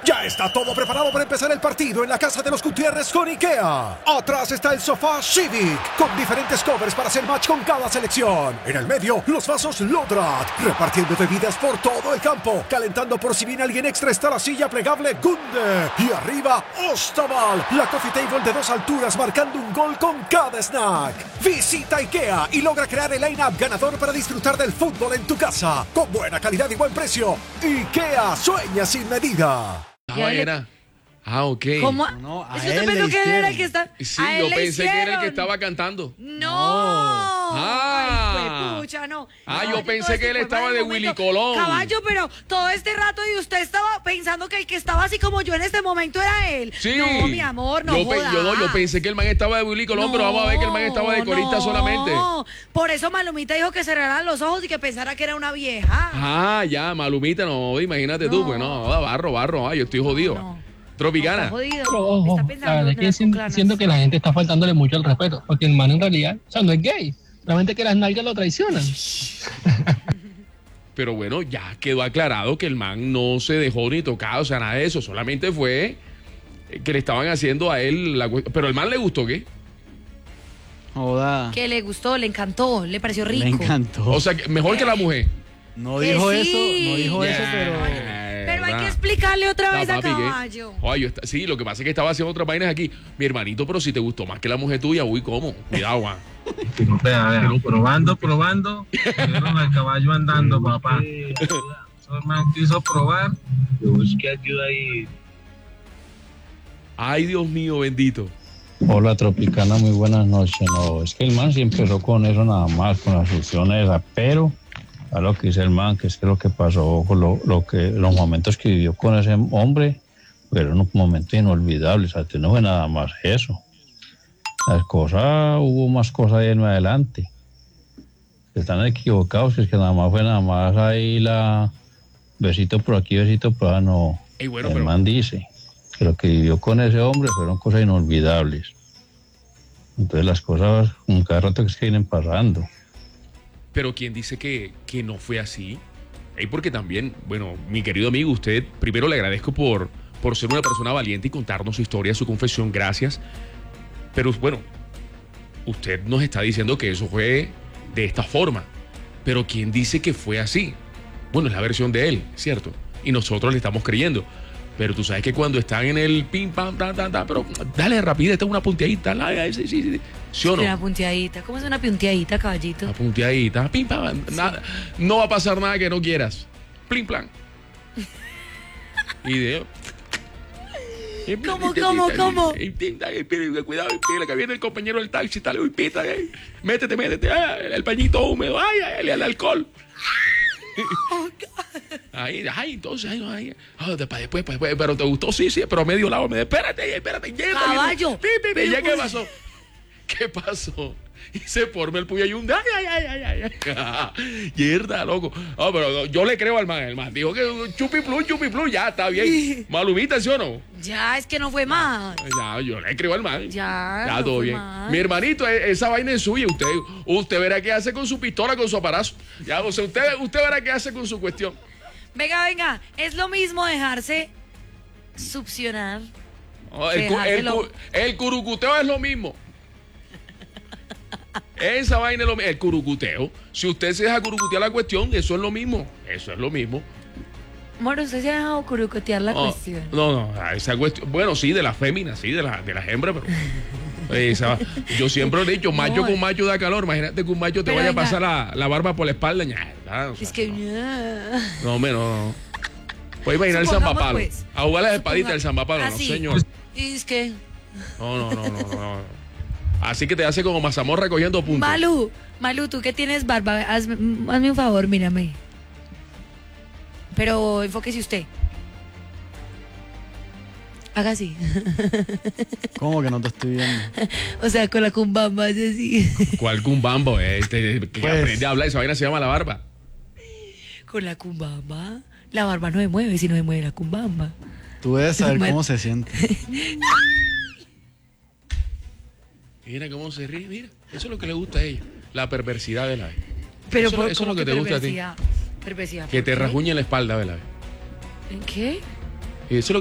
Ya está todo preparado para empezar el partido en la casa de los Gutiérrez con IKEA. Atrás está el sofá Civic, con diferentes covers para hacer match con cada selección. En el medio, los vasos Lodrat, repartiendo bebidas por todo el campo. Calentando por si viene alguien extra está la silla plegable Gunde. Y arriba, Ostaval, la coffee table de 2 alturas marcando un gol con cada snack. Visita IKEA y logra crear el line-up ganador para disfrutar del fútbol en tu casa. Con buena calidad y buen precio. IKEA, sueña sin medida. Era. Ok. ¿Cómo? No, a ¿Es que usted él pensó le que él era el hicieron. que está? Sí, A él yo le pensé que era el que hicieron. estaba cantando. ¡No! Ah. Ay, pucha, no. Ah, Caballo, yo todo pensé que él fue estaba mal de momento. Willy Colón. Caballo, pero todo este rato y usted estaba pensando que el que estaba así como yo en este momento era él. Sí. No, mi amor, no yo, jodas. yo pensé que el man estaba de Willy Colón, pero vamos a ver que el man estaba de corista solamente. No, por eso Malumita dijo que cerraran los ojos y que pensara que era una vieja. Ah, ya, Malumita, no, imagínate tú, No. pues no, barro, yo estoy jodido. No. Tropicana. Está jodido. Pero ojo, Está la pensando verdad es en que las conclanas. siento que la gente está faltándole mucho el respeto, porque el man en realidad, o sea, no es gay, solamente que las nalgas lo traicionan. Pero bueno, ya quedó aclarado que el man no se dejó ni tocar, o sea, nada de eso, solamente fue que le estaban haciendo a él pero el man le gustó, ¿qué? Joda. Que le gustó, le encantó, le pareció rico. Me encantó. O sea, mejor que la mujer. No Que dijo sí. eso, no dijo eso, pero. Pero hay que explicarle otra vez a papi, ¿qué? Caballo. Ay, sí, lo que pasa es que estaba haciendo otras vainas aquí. Mi hermanito, pero si te gustó más que la mujer tuya, uy, ¿cómo? Cuidado, ah. Vea, probando. Vieron al caballo andando, papá. Eso el man quiso probar. Yo busqué ayuda ahí. Ay, Dios mío, bendito. Hola Tropicana, muy buenas noches. No, es que el man sí empezó con eso nada más, con la succión esa, pero a lo que dice el man, que es que lo que pasó, los momentos que vivió con ese hombre, fueron unos momentos inolvidables, o sea, no fue nada más eso. Las cosas, hubo más cosas ahí en adelante. Están equivocados, que es que nada más ahí la besito por aquí, besito por allá, no. Ey, bueno, el pero- man dice que lo que vivió con ese hombre fueron cosas inolvidables. Entonces las cosas cada rato que se vienen pasando. Pero ¿quién dice que no fue así? Porque también, bueno, mi querido amigo, usted, primero le agradezco por ser una persona valiente y contarnos su historia, su confesión, gracias. Pero bueno, usted nos está diciendo que eso fue de esta forma. Pero ¿quién dice que fue así? Bueno, es la versión de él, ¿cierto? Y nosotros le estamos creyendo. Pero tú sabes que cuando están en el pim, pam, pero dale rapidez, esta es una punteadita, sí. ¿Sí o no? Una punteadita. ¿Cómo es una punteadita, caballito? Una punteadita, pim, pam, nada. No va a pasar nada que no quieras. Plim, plan. Y de... ¿Cómo? Cuidado, pila, que viene el compañero del taxi, tal, uy, pita, métete, el pañito húmedo, el alcohol. Ahí, entonces, después, pero te gustó, sí, pero medio lado, espérate, llega. Caballo. ¿Ya qué pasó? ¿Qué pasó? Y se forma el puyayunda. Ay. Mierda, loco. Pero yo le creo al man. El man dijo que chupi plus, ya está bien. Malumita, ¿sí o no? Ya, es que no fue más. Ya, yo le creo al man. Ya, no todo fue bien. más. Mi hermanito, esa vaina es suya. Usted verá qué hace con su pistola, con su aparazo. Ya, o sea, usted verá qué hace con su cuestión. Venga, es lo mismo dejarse succionar. No, Dejárselo. el curucuteo es lo mismo. Esa vaina es lo mismo. El curucuteo. Si usted se deja curucutear la cuestión, eso es lo mismo. Moro, usted se ha dejado curucotear la cuestión. No, esa cuestión. Bueno, sí, de las féminas, sí, de las hembras, pero. Yo siempre he dicho, macho con macho da calor. Imagínate que un macho te Pero vaya a venga. pasar la barba por la espalda. O sea, Es que... no, no. Puedes imaginar el Supongamos, zambapalo. pues. A jugar las espaditas del zambapalo, no, Así. señor. Y es que... No. Así que te hace como mazamorra cogiendo puntos. Malu, tú que tienes barba, hazme un favor, mírame. Pero enfóquese usted. Haga así. ¿Cómo que no te estoy viendo? O sea, con la cumbamba, es así. ¿Cuál cumbambo? Que Pues. aprende a hablar, esa vaina se llama la barba. Con la cumbamba. La barba no se mueve si no se mueve la cumbamba. Tú debes saber cómo se siente. Mira cómo se ríe, mira. Eso es lo que le gusta a ella. La perversidad de la vez. Pero eso es lo que te gusta a ti. Perversidad. Que te ¿por qué? rajuñe la espalda, ¿verdad? ¿En qué? Eso es lo